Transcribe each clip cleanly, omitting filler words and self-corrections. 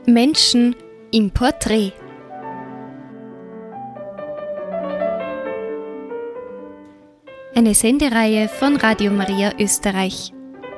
Menschen im Porträt. Eine Sendereihe von Radio Maria Österreich.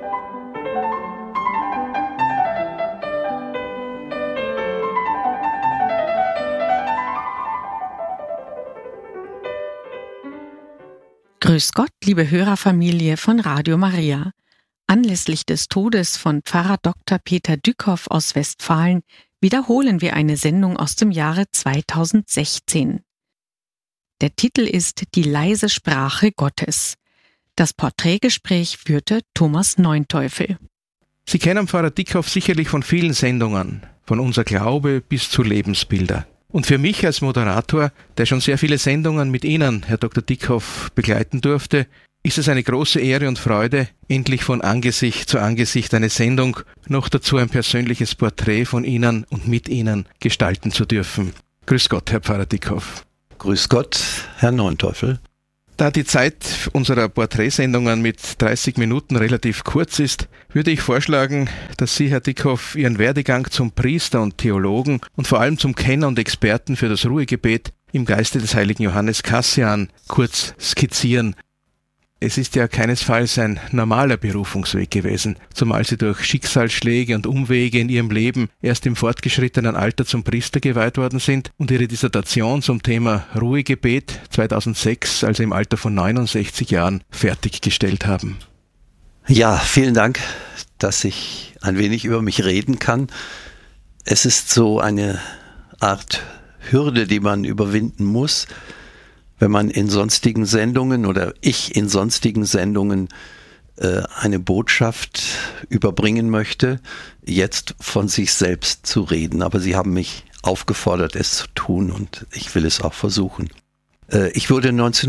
Grüß Gott, liebe Hörerfamilie von Radio Maria. Anlässlich des Todes von Pfarrer Dr. Peter Dückhoff aus Westfalen wiederholen wir eine Sendung aus dem Jahre 2016. Der Titel ist Die leise Sprache Gottes. Das Porträtgespräch führte Thomas Neunteufel. Sie kennen Pfarrer Dückhoff sicherlich von vielen Sendungen, von Unser Glaube bis zu Lebensbilder. Und für mich als Moderator, der schon sehr viele Sendungen mit Ihnen, Herr Dr. Dückhoff, begleiten durfte, ist es eine große Ehre und Freude, endlich von Angesicht zu Angesicht eine Sendung, noch dazu ein persönliches Porträt von Ihnen und mit Ihnen gestalten zu dürfen. Grüß Gott, Herr Pfarrer Dückhoff. Grüß Gott, Herr Neunteufel. Da die Zeit unserer Porträtsendungen mit 30 Minuten relativ kurz ist, würde ich vorschlagen, dass Sie, Herr Dückhoff, Ihren Werdegang zum Priester und Theologen und vor allem zum Kenner und Experten für das Ruhegebet im Geiste des heiligen Johannes Cassian kurz skizzieren. Es ist ja keinesfalls ein normaler Berufungsweg gewesen, zumal Sie durch Schicksalsschläge und Umwege in Ihrem Leben erst im fortgeschrittenen Alter zum Priester geweiht worden sind und Ihre Dissertation zum Thema Ruhegebet 2006, also im Alter von 69 Jahren, fertiggestellt haben. Ja, vielen Dank, dass ich ein wenig über mich reden kann. Es ist so eine Art Hürde, die man überwinden muss, wenn man in sonstigen Sendungen oder ich in sonstigen Sendungen eine Botschaft überbringen möchte, jetzt von sich selbst zu reden. Aber Sie haben mich aufgefordert, es zu tun und ich will es auch versuchen. Ich wurde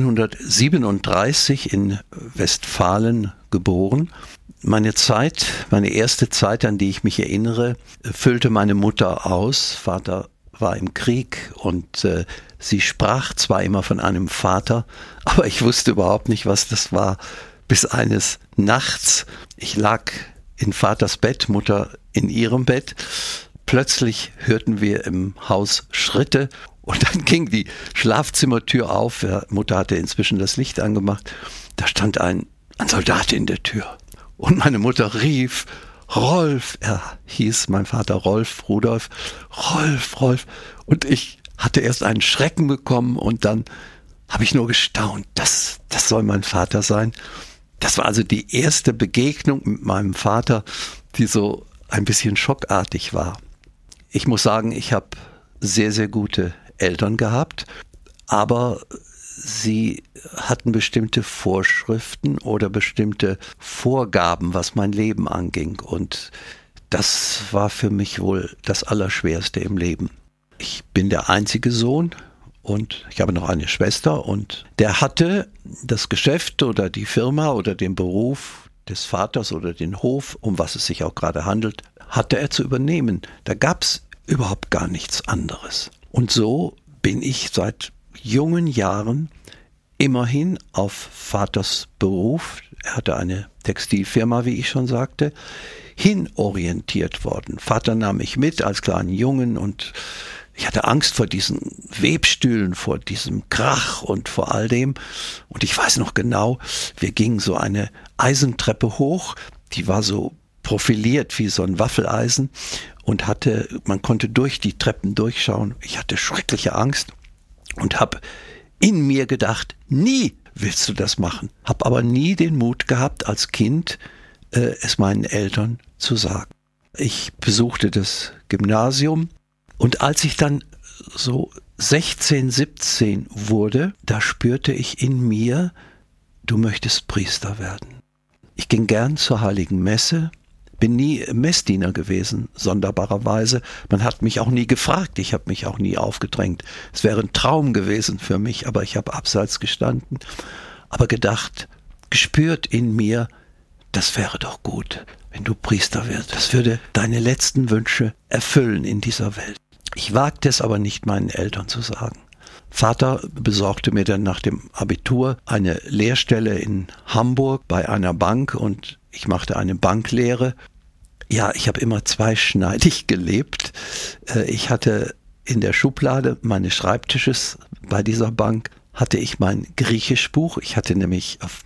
1937 in Westfalen geboren. Meine erste Zeit, an die ich mich erinnere, füllte meine Mutter aus. Vater war im Krieg und sie sprach zwar immer von einem Vater, aber ich wusste überhaupt nicht, was das war, bis eines Nachts, ich lag in Vaters Bett, Mutter in ihrem Bett, plötzlich hörten wir im Haus Schritte und dann ging die Schlafzimmertür auf, Mutter hatte inzwischen das Licht angemacht, da stand ein Soldat in der Tür und meine Mutter rief: Rolf, mein Vater Rudolf, Rolf. Und ich hatte erst einen Schrecken bekommen und dann habe ich nur gestaunt, das soll mein Vater sein. Das war also die erste Begegnung mit meinem Vater, die so ein bisschen schockartig war. Ich muss sagen, ich habe sehr, sehr gute Eltern gehabt, aber sie hatten bestimmte Vorschriften oder bestimmte Vorgaben, was mein Leben anging. Und das war für mich wohl das Allerschwerste im Leben. Ich bin der einzige Sohn und ich habe noch eine Schwester und der hatte das Geschäft oder die Firma oder den Beruf des Vaters oder den Hof, um was es sich auch gerade handelt, hatte er zu übernehmen. Da gab es überhaupt gar nichts anderes. Und so bin ich seit jungen Jahren immerhin auf Vaters Beruf, er hatte eine Textilfirma, wie ich schon sagte, hinorientiert worden. Vater nahm mich mit als kleinen Jungen und ich hatte Angst vor diesen Webstühlen, vor diesem Krach und vor all dem. Und ich weiß noch genau, wir gingen so eine Eisentreppe hoch, die war so profiliert wie so ein Waffeleisen und man konnte durch die Treppen durchschauen. Ich hatte schreckliche Angst und habe in mir gedacht, nie willst du das machen. Hab aber nie den Mut gehabt, als Kind es meinen Eltern zu sagen. Ich besuchte das Gymnasium und als ich dann so 16, 17 wurde, da spürte ich in mir, du möchtest Priester werden. Ich ging gern zur Heiligen Messe, bin nie Messdiener gewesen, sonderbarerweise. Man hat mich auch nie gefragt, ich habe mich auch nie aufgedrängt. Es wäre ein Traum gewesen für mich, aber ich habe abseits gestanden. Aber gedacht, gespürt in mir, das wäre doch gut, wenn du Priester wirst. Das würde deine letzten Wünsche erfüllen in dieser Welt. Ich wagte es aber nicht, meinen Eltern zu sagen. Vater besorgte mir dann nach dem Abitur eine Lehrstelle in Hamburg bei einer Bank und ich machte eine Banklehre. Ja, ich habe immer zweischneidig gelebt. Ich hatte in der Schublade meines Schreibtisches bei dieser Bank hatte ich mein Griechischbuch. Ich hatte nämlich auf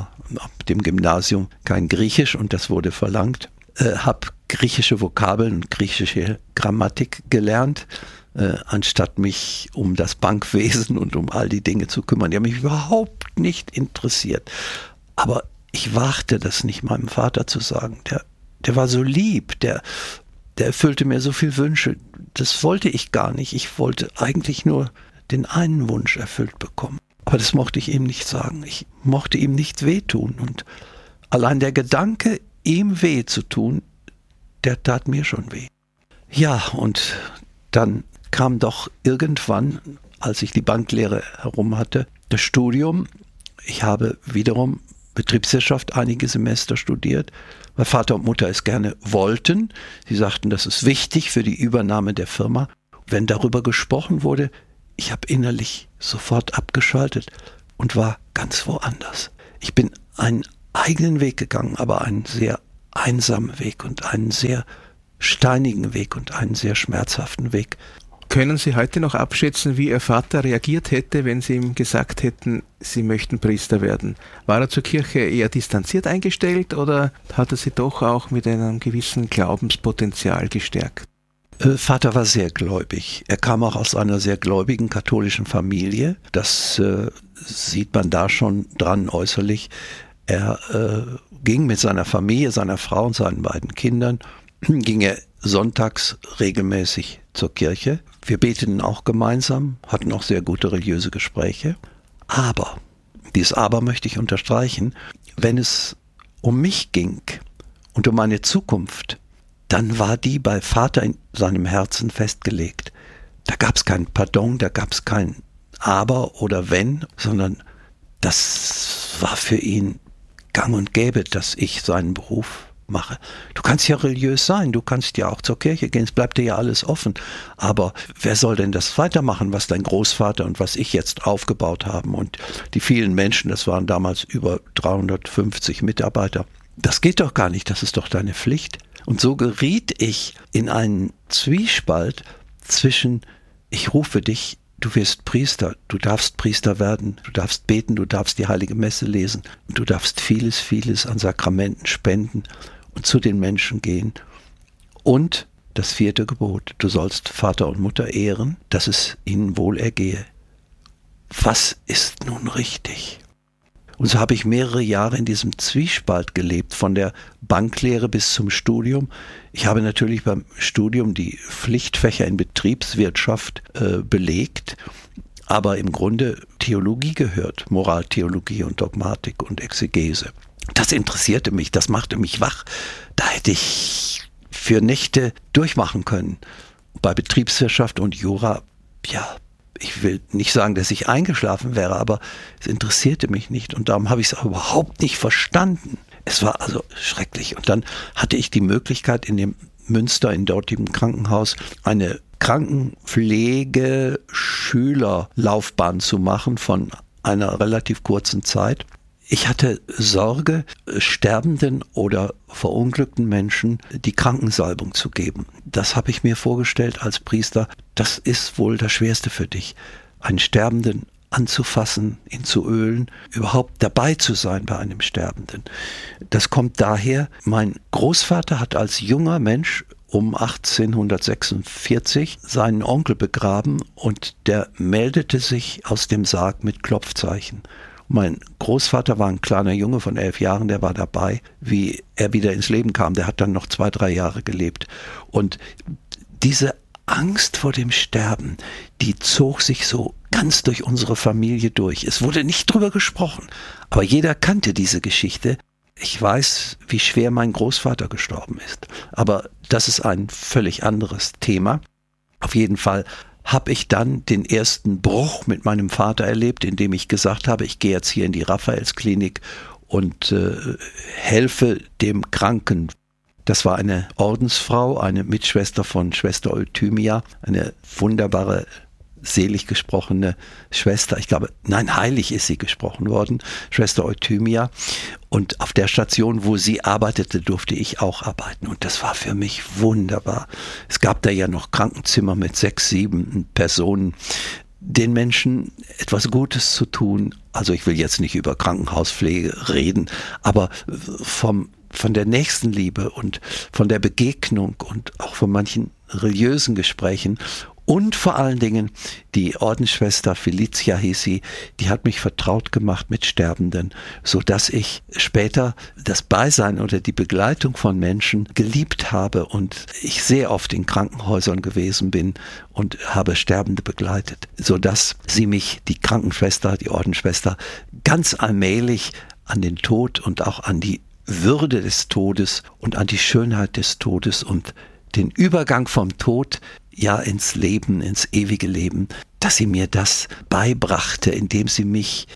dem Gymnasium kein Griechisch und das wurde verlangt. Habe griechische Vokabeln und griechische Grammatik gelernt, anstatt mich um das Bankwesen und um all die Dinge zu kümmern. Die haben mich überhaupt nicht interessiert. Aber ich wagte das nicht meinem Vater zu sagen. Der war so lieb, der erfüllte mir so viele Wünsche. Das wollte ich gar nicht. Ich wollte eigentlich nur den einen Wunsch erfüllt bekommen. Aber das mochte ich ihm nicht sagen. Ich mochte ihm nicht wehtun. Und allein der Gedanke, ihm weh zu tun, der tat mir schon weh. Ja, und dann kam doch irgendwann, als ich die Banklehre herum hatte, das Studium. Ich habe wiederum Betriebswirtschaft einige Semester studiert, weil Vater und Mutter es gerne wollten. Sie sagten, das ist wichtig für die Übernahme der Firma. Wenn darüber gesprochen wurde, ich habe innerlich sofort abgeschaltet und war ganz woanders. Ich bin einen eigenen Weg gegangen, aber einen sehr einsamen Weg und einen sehr steinigen Weg und einen sehr schmerzhaften Weg. Können Sie heute noch abschätzen, wie Ihr Vater reagiert hätte, wenn Sie ihm gesagt hätten, Sie möchten Priester werden? War er zur Kirche eher distanziert eingestellt oder hat er Sie doch auch mit einem gewissen Glaubenspotenzial gestärkt? Vater war sehr gläubig. Er kam auch aus einer sehr gläubigen katholischen Familie. Das sieht man da schon dran äußerlich. Er ging mit seiner Familie, seiner Frau und seinen beiden Kindern, ging er sonntags regelmäßig zur Kirche. Wir beteten auch gemeinsam, hatten auch sehr gute religiöse Gespräche. Aber, dieses Aber möchte ich unterstreichen, wenn es um mich ging und um meine Zukunft, dann war die bei Vater in seinem Herzen festgelegt. Da gab es kein Pardon, da gab es kein Aber oder Wenn, sondern das war für ihn gang und gäbe, dass ich seinen Beruf mache. Du kannst ja religiös sein, du kannst ja auch zur Kirche gehen, es bleibt dir ja alles offen. Aber wer soll denn das weitermachen, was dein Großvater und was ich jetzt aufgebaut haben? Und die vielen Menschen, das waren damals über 350 Mitarbeiter. Das geht doch gar nicht, das ist doch deine Pflicht. Und so geriet ich in einen Zwiespalt zwischen, ich rufe dich, du wirst Priester, du darfst Priester werden, du darfst beten, du darfst die Heilige Messe lesen und du darfst vieles, vieles an Sakramenten spenden und zu den Menschen gehen. Und das 4. Gebot, du sollst Vater und Mutter ehren, dass es ihnen wohl ergehe. Was ist nun richtig? Und so habe ich mehrere Jahre in diesem Zwiespalt gelebt, von der Banklehre bis zum Studium. Ich habe natürlich beim Studium die Pflichtfächer in Betriebswirtschaft belegt, aber im Grunde Theologie gehört, Moraltheologie und Dogmatik und Exegese. Das interessierte mich, das machte mich wach. Da hätte ich für Nächte durchmachen können. Bei Betriebswirtschaft und Jura, ja, ich will nicht sagen, dass ich eingeschlafen wäre, aber es interessierte mich nicht und darum habe ich es auch überhaupt nicht verstanden. Es war also schrecklich. Und dann hatte ich die Möglichkeit, in dem Münster, in dortigem Krankenhaus, eine Krankenpflege-Schülerlaufbahn zu machen von einer relativ kurzen Zeit. Ich hatte Sorge, sterbenden oder verunglückten Menschen die Krankensalbung zu geben. Das habe ich mir vorgestellt als Priester. Das ist wohl das Schwerste für dich, einen Sterbenden anzufassen, ihn zu ölen, überhaupt dabei zu sein bei einem Sterbenden. Das kommt daher, mein Großvater hat als junger Mensch um 1846 seinen Onkel begraben und der meldete sich aus dem Sarg mit Klopfzeichen. Mein Großvater war ein kleiner Junge von 11 Jahren, der war dabei, wie er wieder ins Leben kam. Der hat dann noch 2-3 Jahre gelebt. Und diese Angst vor dem Sterben, die zog sich so ganz durch unsere Familie durch. Es wurde nicht drüber gesprochen, aber jeder kannte diese Geschichte. Ich weiß, wie schwer mein Großvater gestorben ist. Aber das ist ein völlig anderes Thema. Auf jeden Fall habe ich dann den ersten Bruch mit meinem Vater erlebt, indem ich gesagt habe, ich gehe jetzt hier in die Raphaelsklinik und helfe dem Kranken. Das war eine Ordensfrau, eine Mitschwester von Schwester Euthymia, eine wunderbare selig gesprochene Schwester, heilig ist sie gesprochen worden, Schwester Euthymia. Und auf der Station, wo sie arbeitete, durfte ich auch arbeiten. Und das war für mich wunderbar. Es gab da ja noch Krankenzimmer mit 6, 7 Personen, den Menschen etwas Gutes zu tun. Also ich will jetzt nicht über Krankenhauspflege reden, aber von der Nächstenliebe und von der Begegnung und auch von manchen religiösen Gesprächen. Und vor allen Dingen die Ordensschwester Felicia hieß sie, die hat mich vertraut gemacht mit Sterbenden, sodass ich später das Beisein oder die Begleitung von Menschen geliebt habe und ich sehr oft in Krankenhäusern gewesen bin und habe Sterbende begleitet, sodass sie mich, die Krankenschwester, die Ordensschwester, ganz allmählich an den Tod und auch an die Würde des Todes und an die Schönheit des Todes und den Übergang vom Tod ins Leben, ins ewige Leben, dass sie mir das beibrachte, indem sie mich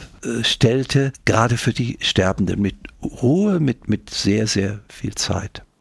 abstellte, gerade für die Sterbenden, mit Ruhe, mit sehr, sehr viel Zeit.